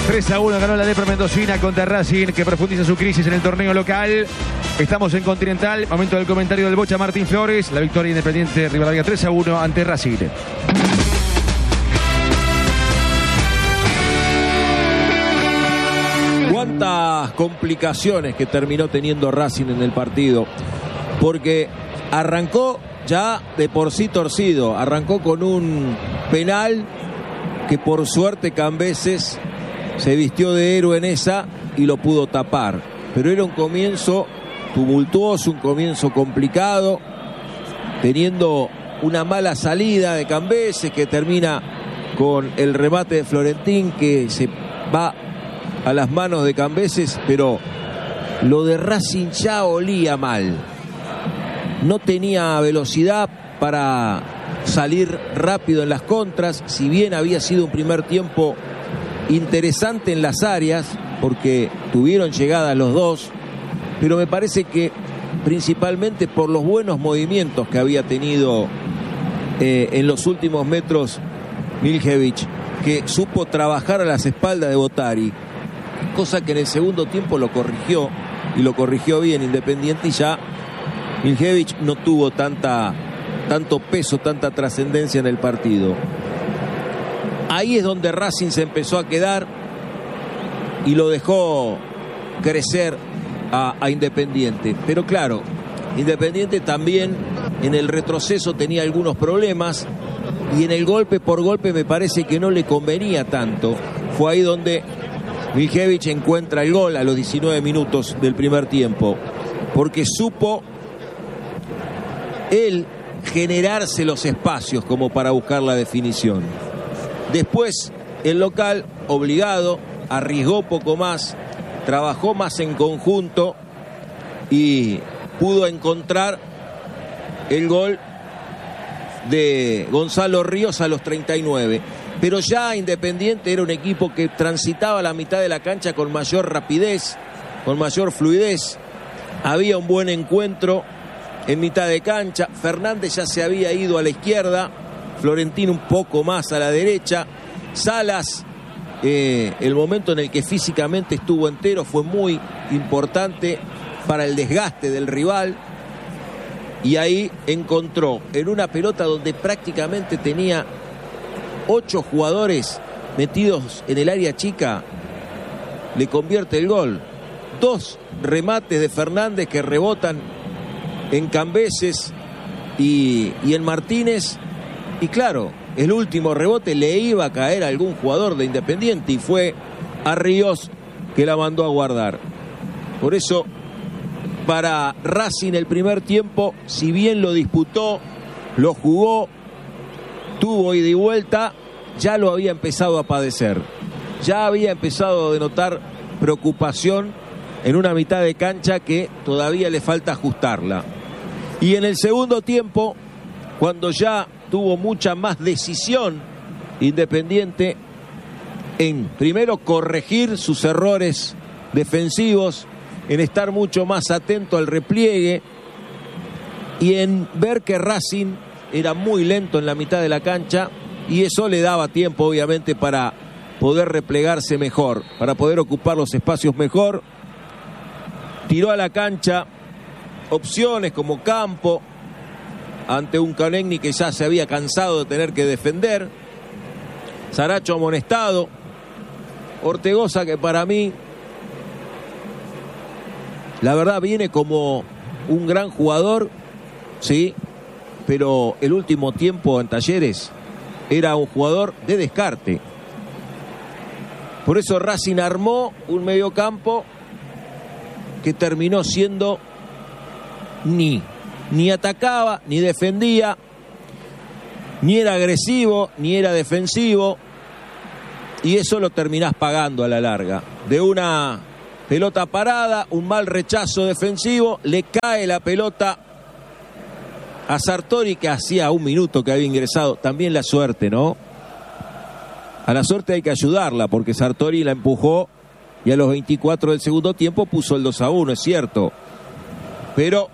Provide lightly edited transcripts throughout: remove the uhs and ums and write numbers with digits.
3-1 ganó la Lepra Mendocina contra Racing, que profundiza su crisis en el torneo local. Estamos en Continental, momento del comentario del Bocha Martín Flores. La victoria Independiente de Rivadavia 3-1 ante Racing. Cuántas complicaciones que terminó teniendo Racing en el partido, porque arrancó ya de por sí torcido, arrancó con un penal que por suerte Cambeses se vistió de héroe en esa y lo pudo tapar, pero era un comienzo tumultuoso, un comienzo complicado, teniendo una mala salida de Cambeses que termina con el remate de Florentín que se va a las manos de Cambeses, pero lo de Racing ya olía mal. No tenía velocidad para salir rápido en las contras, si bien había sido un primer tiempo interesante en las áreas, porque tuvieron llegada los dos, pero me parece que principalmente por los buenos movimientos que había tenido en los últimos metros Miljevich, que supo trabajar a las espaldas de Bottari, cosa que en el segundo tiempo lo corrigió, y lo corrigió bien Independiente, y ya Miljevich no tuvo tanto peso, tanta trascendencia en el partido. Ahí es donde Racing se empezó a quedar y lo dejó crecer a Independiente. Pero claro, Independiente también en el retroceso tenía algunos problemas, y en el golpe por golpe me parece que no le convenía tanto. Fue ahí donde Miljevich encuentra el gol a los 19 minutos del primer tiempo, porque supo él generarse los espacios como para buscar la definición. Después el local, obligado, arriesgó poco más, trabajó más en conjunto y pudo encontrar el gol de Gonzalo Ríos a los 39. Pero ya Independiente era un equipo que transitaba la mitad de la cancha con mayor rapidez, con mayor fluidez. Había un buen encuentro en mitad de cancha. Fernández ya se había ido a la izquierda, Florentín un poco más a la derecha. Salas, el momento en el que físicamente estuvo entero fue muy importante para el desgaste del rival, y ahí encontró en una pelota donde prácticamente tenía 8 jugadores metidos en el área chica, le convierte el gol. 2 remates de Fernández que rebotan en Cambeses y en Martínez, y claro, el último rebote le iba a caer a algún jugador de Independiente y fue a Ríos que la mandó a guardar. Por eso, para Racing el primer tiempo, si bien lo disputó, lo jugó, tuvo ida y vuelta, ya lo había empezado a padecer. Ya había empezado a denotar preocupación en una mitad de cancha que todavía le falta ajustarla. Y en el segundo tiempo, cuando ya tuvo mucha más decisión Independiente en primero corregir sus errores defensivos, en estar mucho más atento al repliegue y en ver que Racing era muy lento en la mitad de la cancha, y eso le daba tiempo obviamente para poder replegarse mejor, para poder ocupar los espacios mejor. Tiró a la cancha opciones como Campo ante un Canegni que ya se había cansado de tener que defender, Saracho amonestado, Ortegoza, que para mí la verdad viene como un gran jugador, sí, pero el último tiempo en Talleres era un jugador de descarte. Por eso Racing armó un mediocampo que terminó siendo ni atacaba, ni defendía, ni era agresivo, ni era defensivo, y eso lo terminás pagando a la larga. De una pelota parada, un mal rechazo defensivo, le cae la pelota a Sartori, que hacía un minuto que había ingresado. También la suerte, ¿no? A la suerte hay que ayudarla, porque Sartori la empujó y a los 24 del segundo tiempo puso el 2-1, es cierto. Pero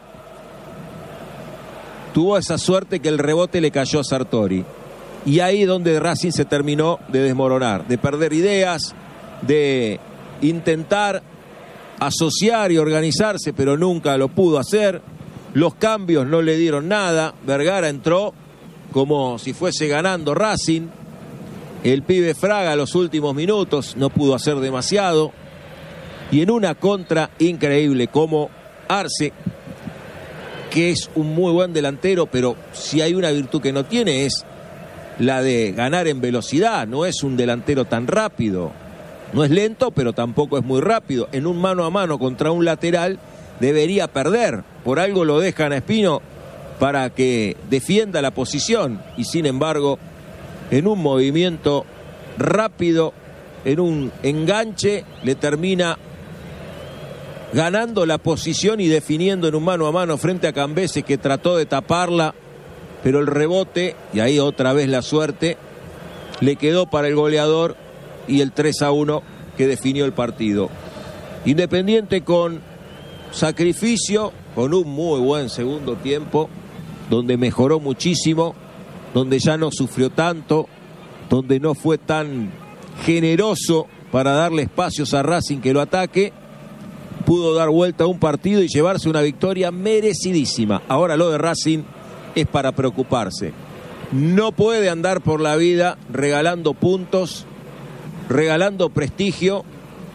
tuvo esa suerte que el rebote le cayó a Sartori. Y ahí donde Racing se terminó de desmoronar, de perder ideas, de intentar asociar y organizarse, pero nunca lo pudo hacer. Los cambios no le dieron nada. Vergara entró como si fuese ganando Racing. El pibe Fraga, los últimos minutos, no pudo hacer demasiado. Y en una contra increíble, como Arce, que es un muy buen delantero, pero si hay una virtud que no tiene es la de ganar en velocidad. No es un delantero tan rápido. No es lento, pero tampoco es muy rápido. En un mano a mano contra un lateral debería perder. Por algo lo dejan a Espino para que defienda la posición. Y sin embargo, en un movimiento rápido, en un enganche, le termina ganando la posición y definiendo en un mano a mano frente a Cambeses, que trató de taparla, pero el rebote, y ahí otra vez la suerte, le quedó para el goleador y el 3-1 que definió el partido. Independiente con sacrificio, con un muy buen segundo tiempo, donde mejoró muchísimo, donde ya no sufrió tanto, donde no fue tan generoso para darle espacios a Racing que lo ataque, pudo dar vuelta a un partido y llevarse una victoria merecidísima. Ahora lo de Racing es para preocuparse. No puede andar por la vida regalando puntos, regalando prestigio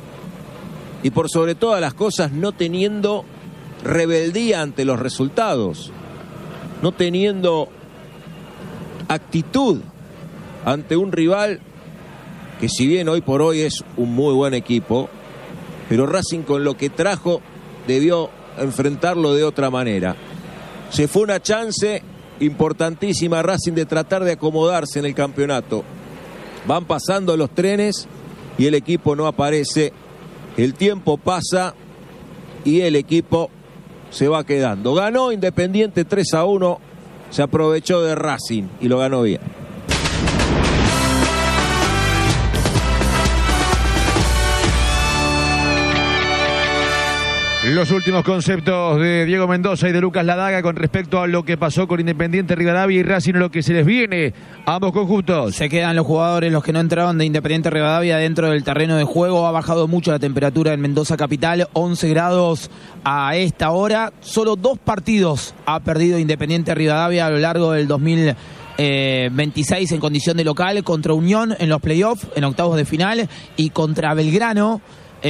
y por sobre todas las cosas no teniendo rebeldía ante los resultados, no teniendo actitud ante un rival que, si bien hoy por hoy es un muy buen equipo, pero Racing con lo que trajo debió enfrentarlo de otra manera. Se fue una chance importantísima Racing de tratar de acomodarse en el campeonato. Van pasando los trenes y el equipo no aparece. El tiempo pasa y el equipo se va quedando. Ganó Independiente 3-1, se aprovechó de Racing y lo ganó bien. Los últimos conceptos de Diego Mendoza y de Lucas Ladaga con respecto a lo que pasó con Independiente Rivadavia y Racing, lo que se les viene a ambos conjuntos. Se quedan los jugadores, los que no entraron de Independiente Rivadavia dentro del terreno de juego. Ha bajado mucho la temperatura en Mendoza capital, 11 grados a esta hora. Solo 2 partidos ha perdido Independiente Rivadavia a lo largo del 2026 en condición de local, contra Unión en los playoffs, en octavos de final, y contra Belgrano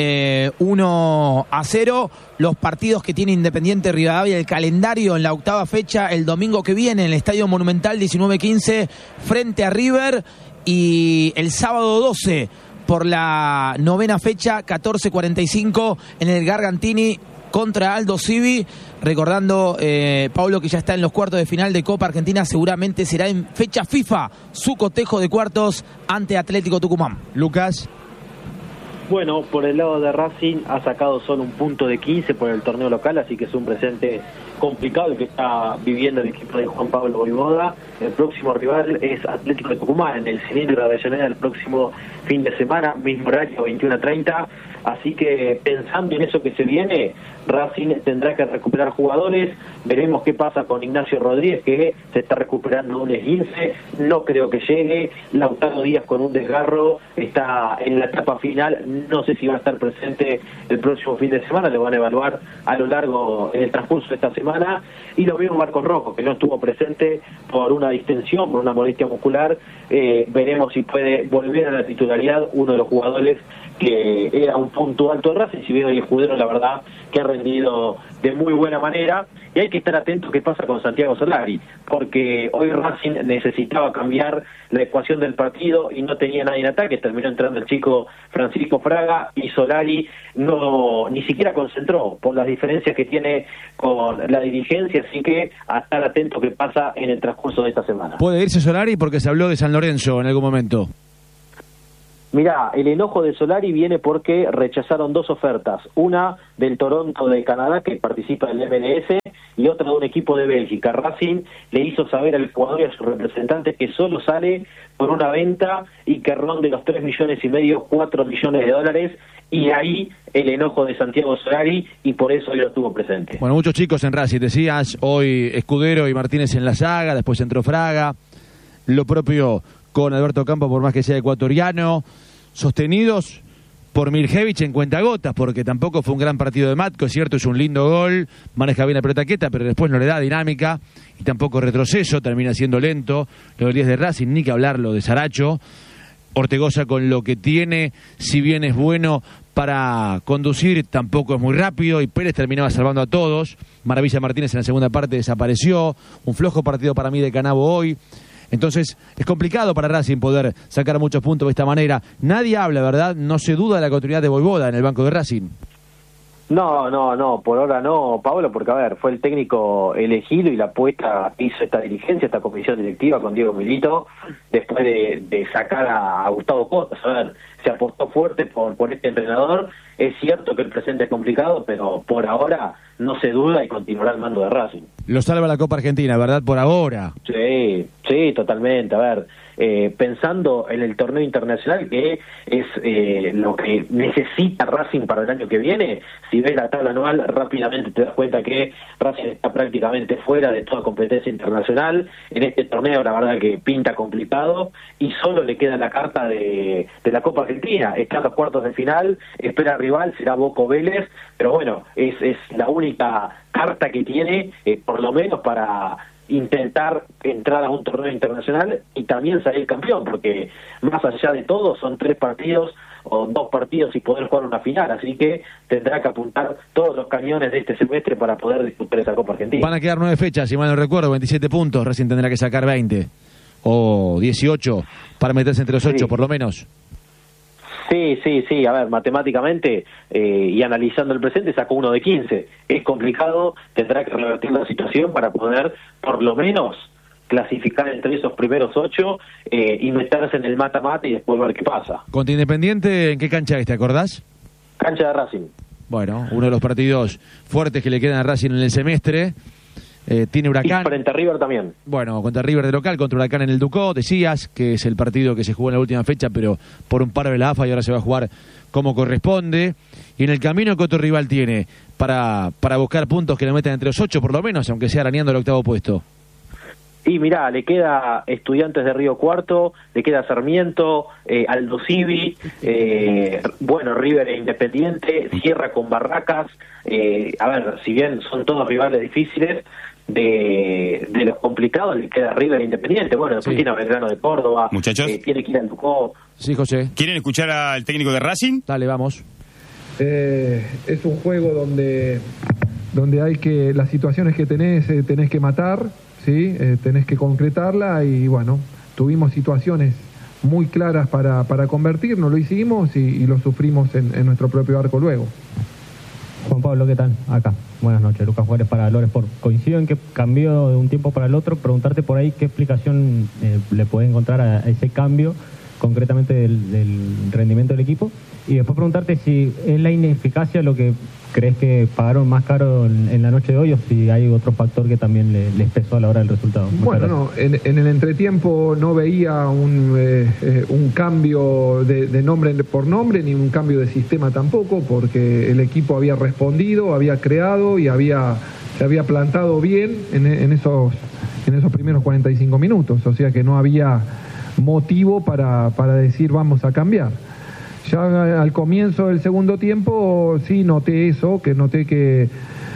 1-0. Los partidos que tiene Independiente Rivadavia, el calendario en la octava fecha, el domingo que viene en el Estadio Monumental 19-15 frente a River, y el sábado 12 por la novena fecha 14:45 en el Gargantini contra Aldo Civi. Recordando, Pablo, que ya está en los cuartos de final de Copa Argentina, seguramente será en fecha FIFA su cotejo de cuartos ante Atlético Tucumán. Lucas. Bueno, por el lado de Racing ha sacado solo un punto de 15 por el torneo local, así que es un presente complicado el que está viviendo el equipo de Juan Pablo Voivoda. El próximo rival es Atlético de Tucumán en el cilindro de Avellaneda el próximo fin de semana, mismo horario, 21:30. Así que pensando en eso que se viene, Racing tendrá que recuperar jugadores. Veremos qué pasa con Ignacio Rodríguez, que se está recuperando un esguince. No creo que llegue. Lautaro Díaz con un desgarro está en la etapa final. No sé si va a estar presente el próximo fin de semana. Lo van a evaluar a lo largo, en el transcurso de esta semana. Y lo mismo Marcos Rojo, que no estuvo presente por una distensión, por una molestia muscular. Veremos si puede volver a la titularidad uno de los jugadores que era un punto alto de Racing. Si bien el Escudero, la verdad, que ha rendido de muy buena manera. Y hay que estar atentos qué pasa con Santiago Solari, porque hoy Racing necesitaba cambiar la ecuación del partido y no tenía nadie en ataque. Terminó entrando el chico Francisco Fraga y Solari ni siquiera concentró por las diferencias que tiene con la dirigencia. Así que a estar atento qué pasa en el transcurso de esta semana. ¿Puede irse Solari? Porque se habló de San Lorenzo en algún momento. Mirá, el enojo de Solari viene porque rechazaron 2 ofertas, una del Toronto de Canadá, que participa del MLS, y otra de un equipo de Bélgica. Racing le hizo saber al jugador y a sus representantes que solo sale por una venta y que ronde los 3,5 millones, 4 millones de dólares, y ahí el enojo de Santiago Solari, y por eso él lo estuvo presente. Bueno, muchos chicos en Racing, decías, hoy Escudero y Martínez en la saga, después entró Fraga, lo propio con Alberto Campo, por más que sea ecuatoriano, sostenidos por Miljevic en cuentagotas, porque tampoco fue un gran partido de Matko, es cierto, es un lindo gol, maneja bien la pelota quieta, pero después no le da dinámica y tampoco retroceso, termina siendo lento. Lo del 10 de Racing, ni que hablar lo de Saracho. Ortegoza con lo que tiene, si bien es bueno para conducir, tampoco es muy rápido, y Pérez terminaba salvando a todos. Maravilla Martínez en la segunda parte desapareció, un flojo partido para mí de Canavo hoy. Entonces es complicado para Racing poder sacar muchos puntos de esta manera. Nadie habla, ¿verdad? No se duda de la continuidad de Vojvoda en el banco de Racing. No, por ahora no, Pablo, porque a ver, fue el técnico elegido y la apuesta hizo esta dirigencia, esta comisión directiva con Diego Milito, después de sacar a Gustavo Cotas. A ver, se apostó fuerte por este entrenador. Es cierto que el presente es complicado, pero por ahora no se duda y continuará al mando de Racing. Lo salva la Copa Argentina, ¿verdad? Por ahora. Sí, totalmente. A ver, pensando en el torneo internacional, que es lo que necesita Racing para el año que viene, si ves la tabla anual, rápidamente te das cuenta que Racing está prácticamente fuera de toda competencia internacional. En este torneo, la verdad que pinta complicado y solo le queda la carta de la Copa Argentina. Está en los cuartos de final, espera rival, será Boca Vélez, pero bueno, es la única carta que tiene, por lo menos para intentar entrar a un torneo internacional y también salir campeón, porque más allá de todo son 3 partidos o 2 partidos y poder jugar una final, así que tendrá que apuntar todos los cañones de este semestre para poder disputar esa Copa Argentina. Van a quedar 9 fechas, si mal no recuerdo, 27 puntos, Racing tendrá que sacar 20 o 18 para meterse entre los 8 por lo menos. Sí, a ver, matemáticamente y analizando el presente sacó uno de 15. Es complicado, tendrá que revertir la situación para poder, por lo menos, clasificar entre esos primeros 8 y meterse en el mata-mata y después ver qué pasa. ¿Contra Independiente en qué cancha te acordás? Cancha de Racing. Bueno, uno de los partidos fuertes que le quedan a Racing en el semestre. Tiene Huracán. Y frente a River también. Bueno, contra River de local, contra Huracán en el Ducó, decías que es el partido que se jugó en la última fecha, pero por un paro de la AFA y ahora se va a jugar como corresponde. Y en el camino, ¿qué otro rival tiene para buscar puntos que le metan entre los 8 por lo menos, aunque sea arañando el 8º puesto? Y mirá, le queda Estudiantes de Río Cuarto, le queda Sarmiento, Aldo Civi, bueno, River e Independiente, cierra con Barracas. A ver, si bien son todos rivales difíciles, de los complicados le queda River e Independiente. Bueno, después tiene a Belgrano de Córdoba. Muchachos, tiene que ir al Ducó. Sí, José. ¿Quieren escuchar al técnico de Racing? Dale, vamos. Es un juego donde hay que, las situaciones que tenés que matar, ¿sí? Tenés que concretarla y bueno, tuvimos situaciones muy claras para convertir, no lo hicimos y lo sufrimos en nuestro propio arco luego. Juan Pablo, ¿qué tal? Acá. Buenas noches, Lucas Juárez para Lore Sport. Coincido en que cambió de un tiempo para el otro, preguntarte por ahí qué explicación le podés encontrar a ese cambio, concretamente del rendimiento del equipo, y después preguntarte si es la ineficacia lo que crees que pagaron más caro en la noche de hoy o si hay otro factor que también les pesó a la hora del resultado. Bueno, no, en el entretiempo no veía un cambio de nombre por nombre, ni un cambio de sistema tampoco, porque el equipo había respondido, había creado y se había plantado bien en esos primeros 45 minutos, o sea que no había motivo para decir vamos a cambiar. Ya al comienzo del segundo tiempo sí noté eso, que noté que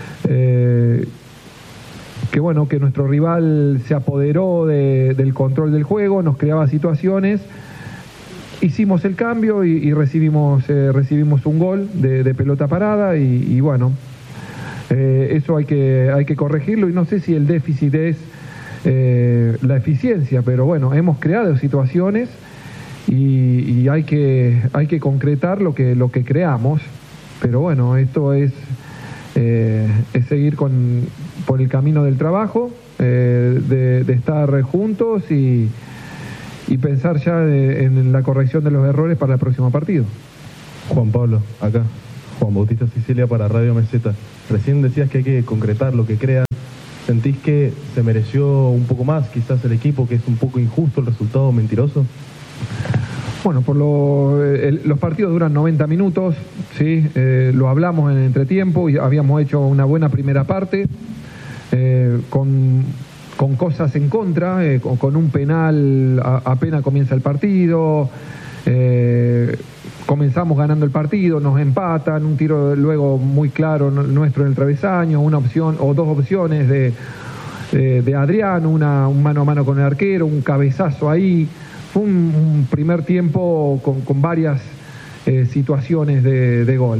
bueno, que nuestro rival se apoderó del control del juego, nos creaba situaciones, hicimos el cambio y recibimos un gol de pelota parada y bueno, eso hay que corregirlo y no sé si el déficit es la eficiencia, pero bueno, hemos creado situaciones y hay que concretar lo que creamos, pero bueno, esto es seguir por el camino del trabajo, de estar juntos y pensar ya en la corrección de los errores para el próximo partido. Juan Pablo, acá, Juan Bautista Sicilia para Radio Meseta. Recién decías que hay que concretar lo que crean. ¿Sentís que se mereció un poco más quizás el equipo, que es un poco injusto el resultado mentiroso? Bueno, los partidos duran 90 minutos, ¿sí? Lo hablamos en el entretiempo y habíamos hecho una buena primera parte con cosas en contra, con un penal apenas comienza el partido, comenzamos ganando el partido, nos empatan, un tiro luego muy claro nuestro en el travesaño, una opción o dos opciones de Adrián, un mano a mano con el arquero, un cabezazo ahí. Fue un primer tiempo con varias situaciones de gol.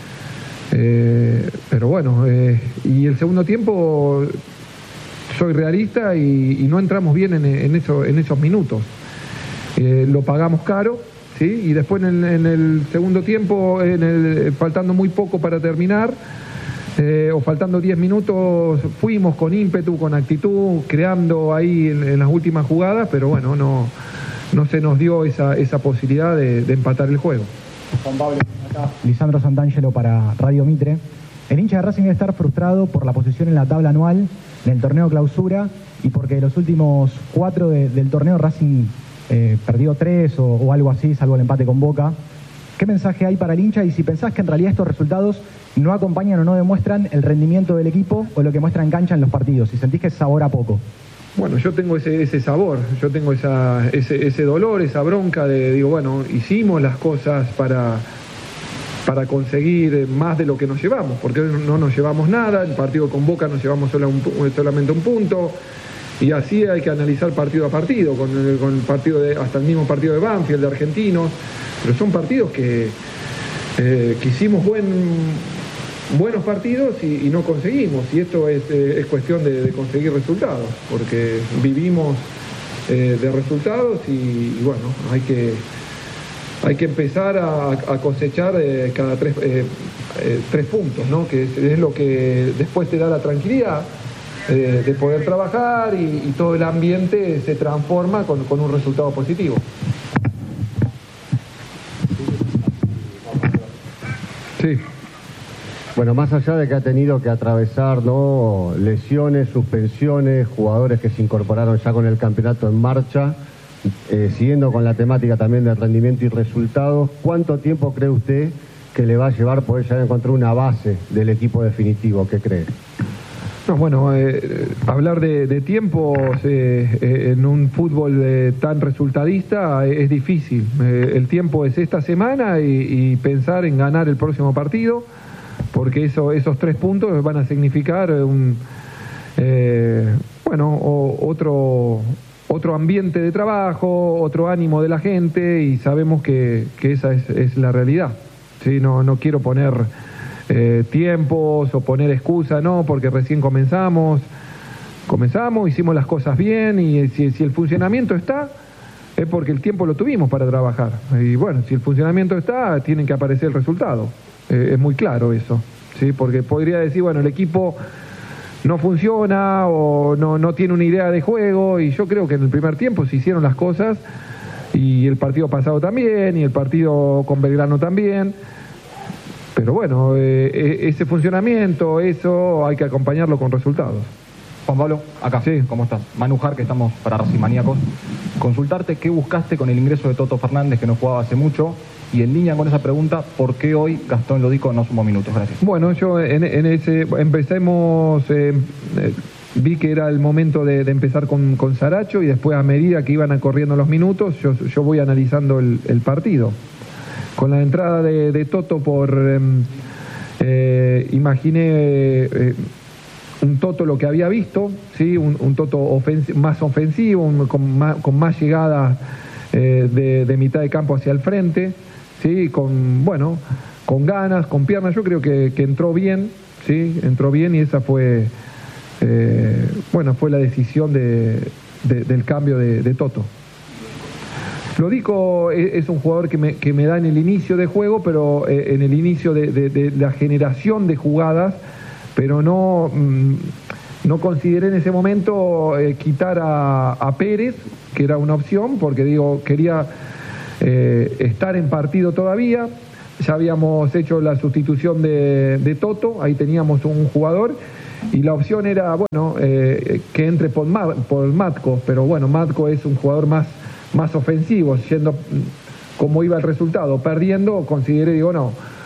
Pero bueno, y el segundo tiempo soy realista y no entramos bien en esos minutos. Lo pagamos caro, ¿sí? Y después en el segundo tiempo, faltando muy poco para terminar, o faltando 10 minutos, fuimos con ímpetu, con actitud, creando ahí en las últimas jugadas, pero bueno, no se nos dio esa posibilidad de empatar el juego. Juan Pablo, acá Lisandro Santangelo para Radio Mitre. El hincha de Racing debe estar frustrado por la posición en la tabla anual del torneo clausura y porque de los últimos 4 del torneo Racing perdió 3 o algo así, salvo el empate con Boca. ¿Qué mensaje hay para el hincha? Y si pensás que en realidad estos resultados no acompañan o no demuestran el rendimiento del equipo o lo que muestra en cancha en los partidos, si sentís que sabora poco. Bueno, yo tengo ese sabor, yo tengo ese dolor, esa bronca digo, bueno, hicimos las cosas para conseguir más de lo que nos llevamos, porque no nos llevamos nada, el partido con Boca nos llevamos solamente un punto, y así hay que analizar partido a partido, con el partido hasta el mismo partido de Banfield, de Argentinos, pero son partidos que hicimos buenos partidos y no conseguimos, y esto es cuestión de conseguir resultados, porque vivimos de resultados y bueno, hay que empezar a cosechar cada 3 puntos, ¿no? Que es lo que después te da la tranquilidad de poder trabajar y todo el ambiente se transforma con un resultado positivo. Sí. Bueno, más allá de que ha tenido que atravesar, ¿no?, lesiones, suspensiones, jugadores que se incorporaron ya con el campeonato en marcha, siguiendo con la temática también de rendimiento y resultados, ¿cuánto tiempo cree usted que le va a llevar poder ya encontrar una base del equipo definitivo? ¿Qué cree? No, bueno, hablar de tiempos en un fútbol tan resultadista es difícil. El tiempo es esta semana y pensar en ganar el próximo partido, porque esos 3 puntos van a significar otro ambiente de trabajo, otro ánimo de la gente, y sabemos que esa es la realidad. ¿Sí? No quiero poner tiempos o poner excusas, no, porque recién comenzamos, hicimos las cosas bien, y si el funcionamiento está, es porque el tiempo lo tuvimos para trabajar. Y bueno, si el funcionamiento está, tienen que aparecer el resultado. Es muy claro eso, ¿sí? Porque podría decir, bueno, el equipo no funciona o no tiene una idea de juego, y yo creo que en el primer tiempo se hicieron las cosas, y el partido pasado también, y el partido con Belgrano también, pero bueno, ese funcionamiento, eso hay que acompañarlo con resultados. Juan Pablo, acá, sí. ¿Cómo estás? Manu Jar, que estamos para Racing Maníacos. Consultarte qué buscaste con el ingreso de Toto Fernández, que no jugaba hace mucho, y en línea con esa pregunta, ¿por qué hoy Gastón Lodico no sumó minutos? Gracias. Bueno, yo empecemos, vi que era el momento de empezar con Saracho, y después a medida que iban corriendo los minutos, yo voy analizando el partido. Con la entrada de Toto imaginé un Toto lo que había visto, ¿sí? Un Toto más ofensivo, con más llegada de mitad de campo hacia el frente, ¿sí? Con ganas, con piernas. Yo creo que entró bien, ¿sí? Entró bien, y esa fue la decisión del cambio de Toto. Lodico es un jugador que me da en el inicio de juego, pero en el inicio de la generación de jugadas, pero no consideré en ese momento quitar a Pérez, que era una opción, porque quería estar en partido todavía. Ya habíamos hecho la sustitución de Toto, ahí teníamos un jugador, y la opción era, que entre por Matko, pero bueno, Matko es un jugador más ofensivo, yendo como iba el resultado, perdiendo, consideré,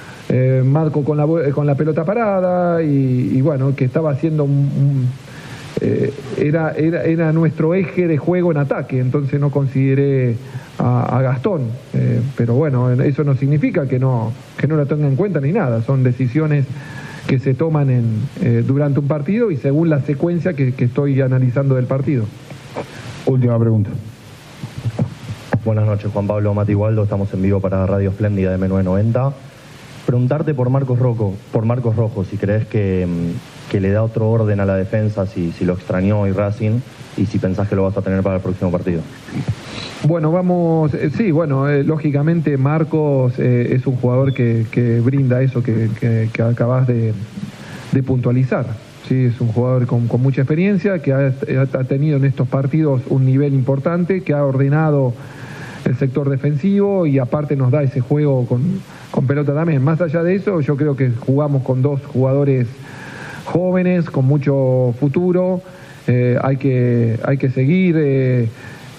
Matko con la pelota parada, y bueno, que estaba haciendo era nuestro eje de juego en ataque, entonces no consideré a Gastón, pero bueno, eso no significa que no lo tenga en cuenta ni nada, son decisiones que se toman durante un partido y según la secuencia que estoy analizando del partido. Última pregunta. Buenas noches, Juan Pablo, Mati Waldo, estamos en vivo para Radio Espléndida de M990. Preguntarte por Marcos Rojo, si crees que le da otro orden a la defensa, si lo extrañó hoy Racing, y si pensás que lo vas a tener para el próximo partido. Bueno, lógicamente Marcos es un jugador que brinda eso que acabas de puntualizar. Sí, es un jugador con mucha experiencia, que ha tenido en estos partidos un nivel importante, que ha ordenado el sector defensivo y aparte nos da ese juego con pelota también. Más allá de eso, yo creo que jugamos con dos jugadores jóvenes, con mucho futuro. Hay que seguir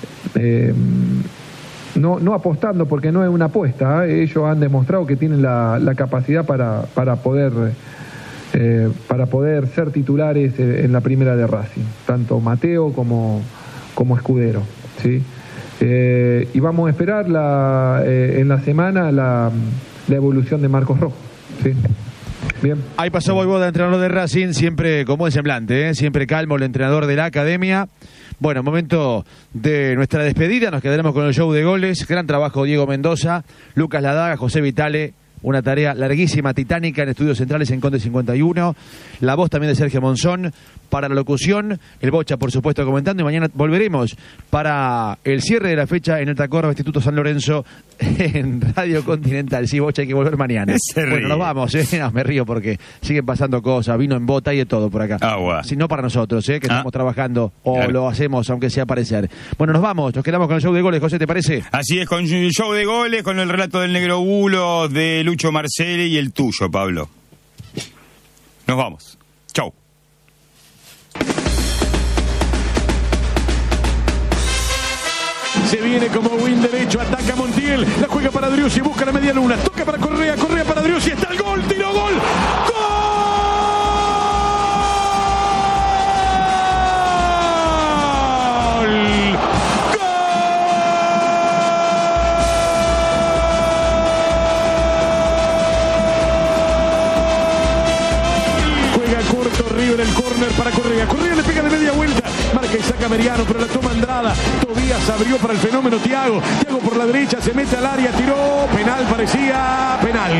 no apostando, porque no es una apuesta, ellos han demostrado que tienen la capacidad para poder ser titulares en la primera de Racing, tanto Mateo como Escudero, ¿sí? Y vamos a esperar en la semana la evolución de Marcos Rojo, ¿sí? Bien. Ahí pasó Voivoda, entrenador de Racing, siempre con buen semblante, siempre calmo, el entrenador de la academia. Bueno, momento de nuestra despedida, nos quedaremos con el show de goles. Gran trabajo Diego Mendoza, Lucas Ladaga, José Vitale. Una tarea larguísima, titánica, en Estudios Centrales en Conde 51. La voz también de Sergio Monzón para la locución. El Bocha, por supuesto, comentando. Y mañana volveremos para el cierre de la fecha en el Tacorba, Instituto San Lorenzo, en Radio Continental. Sí, Bocha, hay que volver mañana. Bueno, nos vamos, No, me río porque siguen pasando cosas. Vino en bota y de todo por acá. Agua. Si no para nosotros, que estamos trabajando o lo hacemos, aunque sea parecer. Bueno, nos vamos. Nos quedamos con el show de goles. José, ¿te parece? Así es, con el show de goles, con el relato del Negro Bulo, de Lucho Marcelli y el tuyo, Pablo. Nos vamos. Chau. Se viene como win derecho, ataca Montiel, la juega para Driussi, busca la media luna, toca para Correa para Driussi, está el gol, tiro, gol, ¡gol! River el córner para Correa le pega de media vuelta, marca y saca Meriano, pero la toma Andrada. Tobías abrió para el fenómeno Thiago por la derecha, se mete al área, tiró, penal, parecía penal,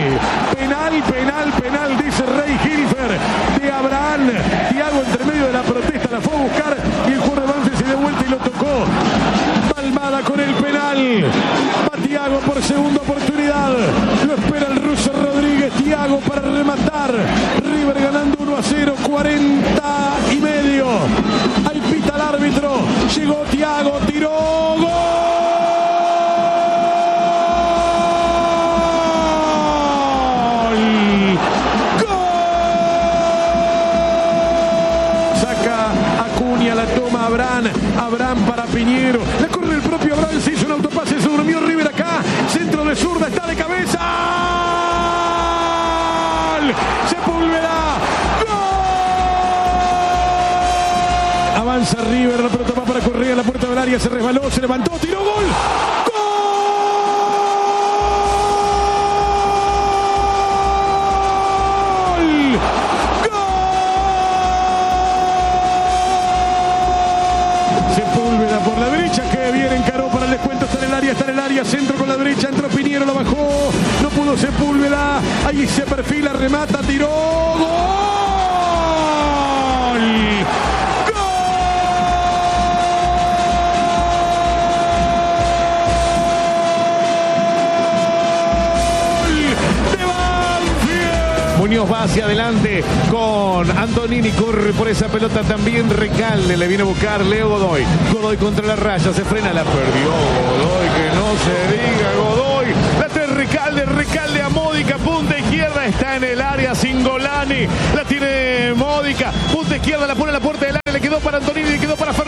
dice Rey Hilfer de Abraham. Thiago entre medio de la protesta la fue a buscar y el jugador de Banfield se dio vuelta y lo tocó. Palmada con el penal, va Thiago por segunda oportunidad, lo espera el ruso Rodríguez. Thiago para rematar, River ganando 1-0, 40 y medio. Ahí pita el árbitro, llegó Thiago, tiró, gol. Saca Acuña, la toma Abraham para Piñero, le corre el propio Abraham, se hizo un autopase, se durmió River acá, centro de zurda, está de cabeza. Sepúlveda, ¡gol! Avanza River, la pelota va para Correa, la puerta del área, se resbaló, se levantó, tiró, gol. Sepúlveda por la derecha, que bien encaró para el descuento, está en el área, centro con la derecha, entró Piñero, la bajó, no pudo Sepúlveda, ahí se perfila, remata, tiró, gol. Muñoz va hacia adelante con Antonini, corre por esa pelota también Recalde, le viene a buscar Leo Godoy contra la raya, se frena, la perdió Godoy, que no se diga Godoy, la trae Recalde a Módica, punta izquierda, está en el área Singolani, la tiene Módica, punta izquierda, la pone a la puerta del área, le quedó para Antonini, le quedó para Fernández.